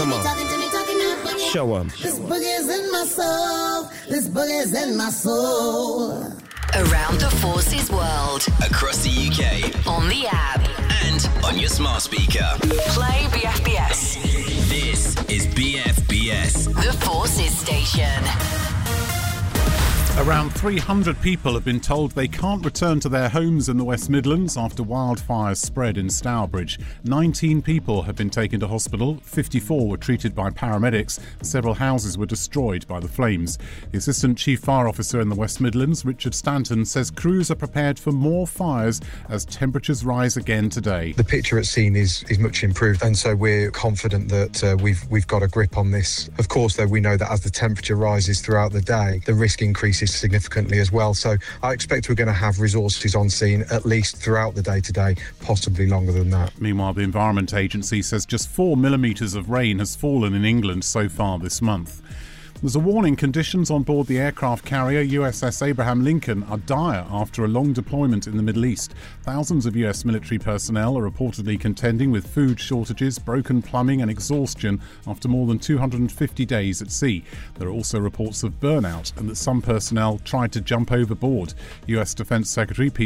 Come on. Show 'em. This boogie's in my soul. This boogie's in my soul. Around the Forces world. Across the UK. On the app. And on your smart speaker. Play BFBS. This is BFBS. The Forces station. Around 300 people have been told they can't return to their homes in the West Midlands after wildfires spread in Stourbridge. 19 people have been taken to hospital, 54 were treated by paramedics, and several houses were destroyed by the flames. The Assistant Chief Fire Officer in the West Midlands, Richard Stanton, says crews are prepared for more fires as temperatures rise again today. The picture at scene is much improved, and so we're confident that we've got a grip on this. Of course, though, we know that as the temperature rises throughout the day, the risk increases significantly as well. So I expect we're going to have resources on scene at least throughout the day today, possibly longer than that. Meanwhile, the Environment Agency says just 4 millimetres of rain has fallen in England so far this month. There's a warning conditions on board the aircraft carrier USS Abraham Lincoln are dire after a long deployment in the Middle East. Thousands of US military personnel are reportedly contending with food shortages, broken plumbing and exhaustion after more than 250 days at sea. There are also reports of burnout and that some personnel tried to jump overboard. US Defence Secretary Pete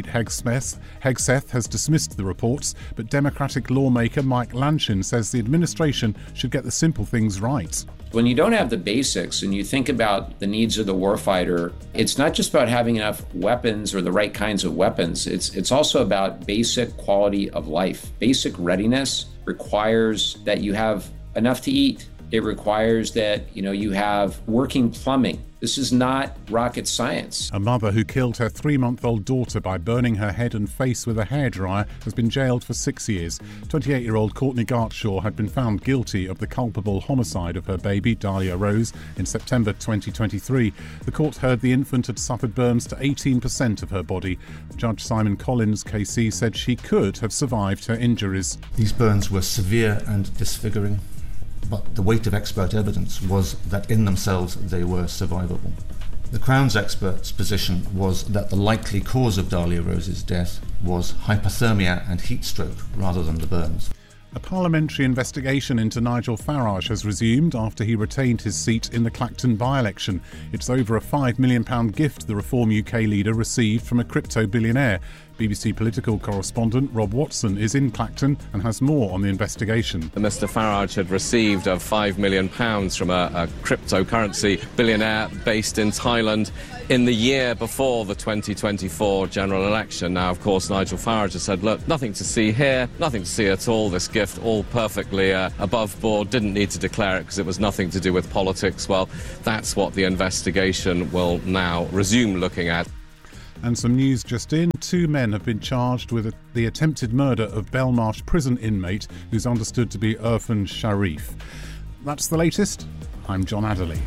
Hegseth has dismissed the reports, but Democratic lawmaker Mike Lanchin says the administration should get the simple things right. When you don't have the basics and you think about the needs of the warfighter, it's not just about having enough weapons or the right kinds of weapons. It's also about basic quality of life. Basic readiness requires that you have enough to eat. It requires that, you have working plumbing. This is not rocket science. A mother who killed her 3-month-old daughter by burning her head and face with a hairdryer has been jailed for 6 years. 28-year-old Courtney Gartshaw had been found guilty of the culpable homicide of her baby, Dahlia Rose, in September 2023. The court heard the infant had suffered burns to 18% of her body. Judge Simon Collins, KC, said she could have survived her injuries. These burns were severe and disfiguring, but the weight of expert evidence was that in themselves they were survivable. The Crown's expert's position was that the likely cause of Dahlia Rose's death was hypothermia and heat stroke rather than the burns. A parliamentary investigation into Nigel Farage has resumed after he retained his seat in the Clacton by-election. It's over a £5 million gift the Reform UK leader received from a crypto billionaire. BBC political correspondent Rob Watson is in Clacton and has more on the investigation. Mr Farage had received £5 million from a cryptocurrency billionaire based in Thailand in the year before the 2024 general election. Now, of course, Nigel Farage has said, look, nothing to see here, nothing to see at all, this gift all perfectly above board, didn't need to declare it because it was nothing to do with politics. Well, that's what the investigation will now resume looking at. And some news just in. 2 men have been charged with the attempted murder of Belmarsh prison inmate who's understood to be Irfan Sharif. That's the latest. I'm John Adderley.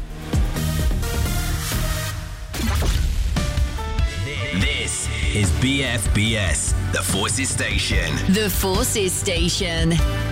This is BFBS, the Forces Station. The Forces station.